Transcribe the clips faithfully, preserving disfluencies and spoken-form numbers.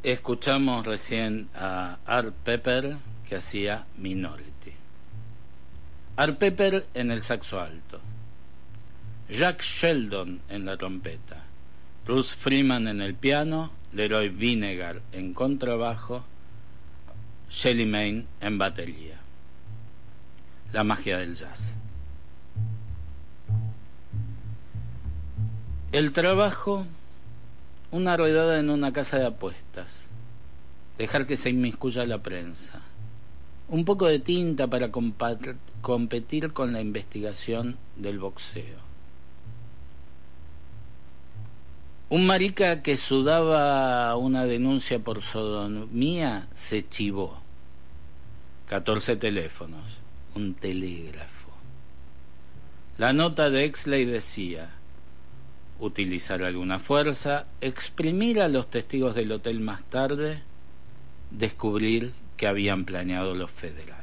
Escuchamos recién a Art Pepper, que hacía Minority. Art Pepper en el saxo alto, Jack Sheldon en la trompeta, Ruth Freeman en el piano, Leroy Vinegar en contrabajo, Shelly Manne en batería. La magia del jazz. El trabajo, una redada en una casa de apuestas, dejar que se inmiscuya la prensa, un poco de tinta para competir con la investigación del boxeo. Un marica que sudaba una denuncia por sodomía se chivó. catorce teléfonos, un telégrafo. La nota de Exley decía: utilizar alguna fuerza, exprimir a los testigos del hotel más tarde, descubrir que habían planeado los federales.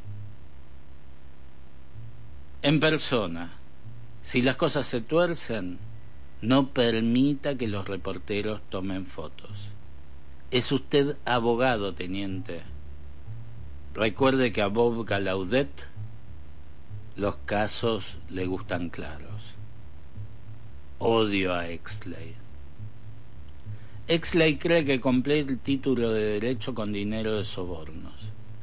En persona, si las cosas se tuercen, no permita que los reporteros tomen fotos. ¿Es usted abogado, teniente? Recuerde que a Bob Gallaudet los casos le gustan claros. Odio a Exley. Exley cree que compré el título de derecho con dinero de sobornos.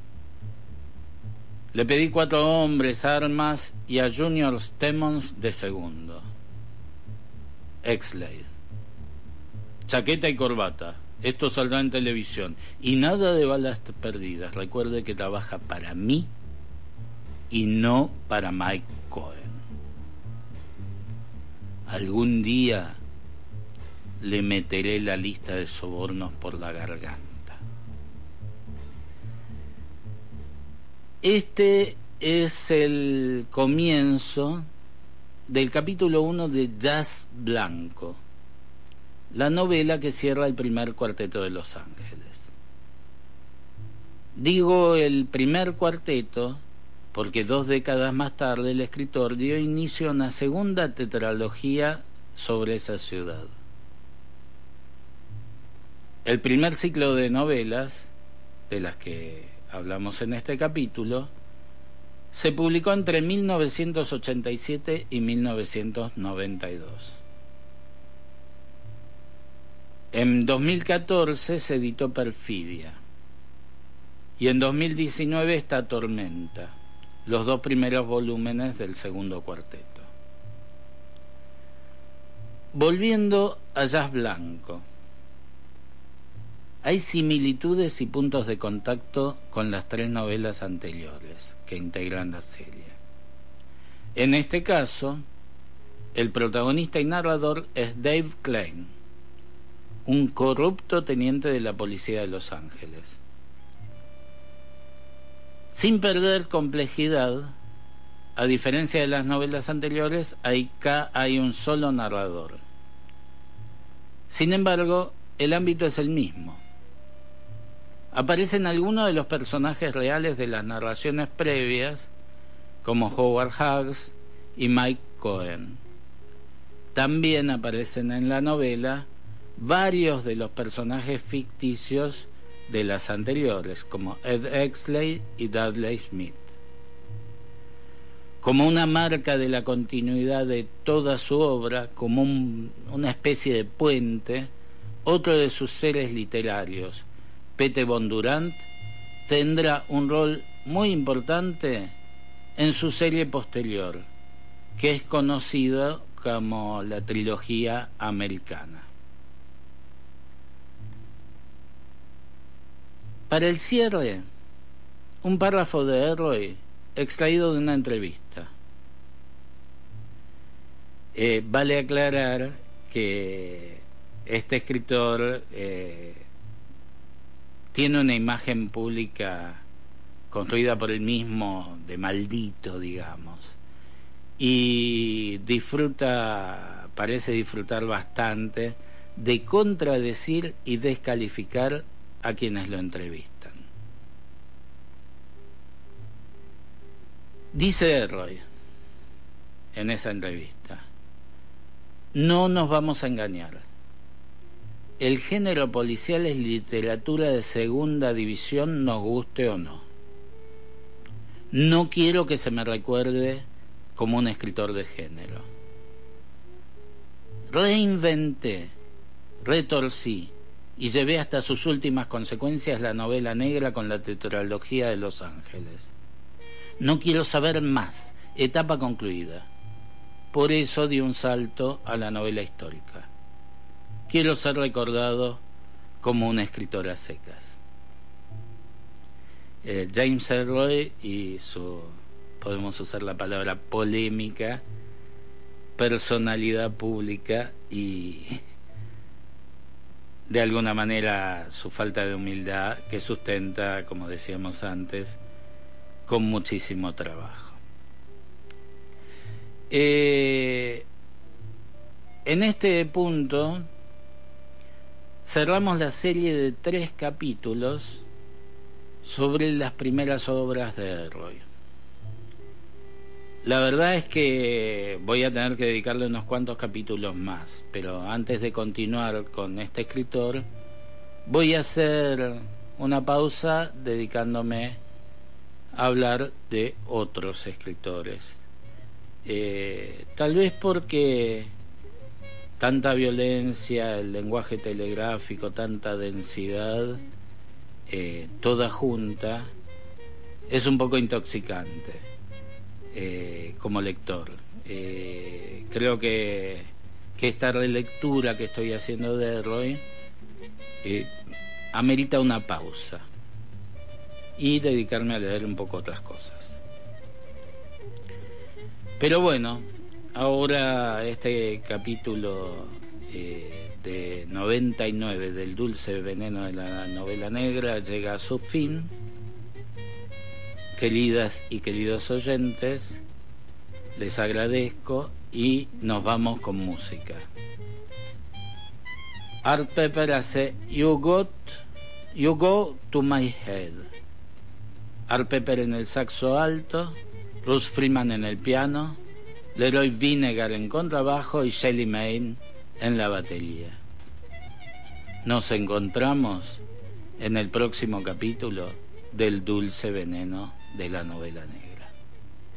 Le pedí cuatro hombres, armas y a Junior Stemmons de segundo. Exley: chaqueta y corbata. Esto saldrá en televisión. Y nada de balas perdidas. Recuerde que trabaja para mí y no para Mike Cohen. Algún día le meteré la lista de sobornos por la garganta. Este es el comienzo del capítulo uno de Jazz Blanco, la novela que cierra el primer cuarteto de Los Ángeles. Digo el primer cuarteto porque dos décadas más tarde el escritor dio inicio a una segunda tetralogía sobre esa ciudad. El primer ciclo de novelas, de las que hablamos en este capítulo, se publicó entre mil novecientos ochenta y siete y mil novecientos noventa y dos. En dos mil catorce se editó Perfidia y en dos mil diecinueve está Tormenta, los dos primeros volúmenes del segundo cuarteto. Volviendo a Jazz Blanco, hay similitudes y puntos de contacto con las tres novelas anteriores que integran la serie. En este caso, el protagonista y narrador es Dave Klein, un corrupto teniente de la policía de Los Ángeles. Sin perder complejidad, a diferencia de las novelas anteriores, acá hay un solo narrador. Sin embargo, el ámbito es el mismo. Aparecen algunos de los personajes reales de las narraciones previas, como Howard Hughes y Mike Cohen. También aparecen en la novela varios de los personajes ficticios de las anteriores, como Ed Exley y Dudley Smith. Como una marca de la continuidad de toda su obra, como un, una especie de puente, otro de sus seres literarios, Pete Bondurant, tendrá un rol muy importante en su serie posterior, que es conocida como la trilogía americana. Para el cierre, un párrafo de Elroy extraído de una entrevista. Eh, vale aclarar que este escritor eh, tiene una imagen pública construida por él mismo de maldito, digamos, y disfruta, parece disfrutar bastante de contradecir y descalificar a quienes lo entrevistan. Dice Elroy en esa entrevista: no nos vamos a engañar. el género policial es literatura de segunda división, nos guste o no. No quiero que se me recuerde como un escritor de género. Reinventé, retorcí y llevé hasta sus últimas consecuencias la novela negra con la tetralogía de Los Ángeles. No quiero saber más, etapa concluida. Por eso di un salto a la novela histórica. Quiero ser recordado como un escritor a secas. Eh, James Ellroy y su, podemos usar la palabra polémica, personalidad pública y de alguna manera su falta de humildad que sustenta, como decíamos antes, con muchísimo trabajo. Eh, en este punto cerramos la serie de tres capítulos sobre las primeras obras de Ellroy. La verdad es que voy a tener que dedicarle unos cuantos capítulos más, pero antes de continuar con este escritor, voy a hacer una pausa dedicándome a hablar de otros escritores. Eh, tal vez porque tanta violencia, el lenguaje telegráfico, tanta densidad, eh, toda junta, es un poco intoxicante. Eh, como lector, eh, creo que, que esta relectura que estoy haciendo de Ellroy eh, amerita una pausa y dedicarme a leer un poco otras cosas. Pero bueno, ahora este capítulo eh, de noventa y nueve del dulce veneno de la novela negra llega a su fin. Queridas y queridos oyentes, les agradezco y nos vamos con música. Art Pepper hace You Got, You Go to My Head. Art Pepper en el saxo alto, Russ Freeman en el piano, Leroy Vinnegar en contrabajo y Shelly Manne en la batería. Nos encontramos en el próximo capítulo del dulce veneno de la novela negra.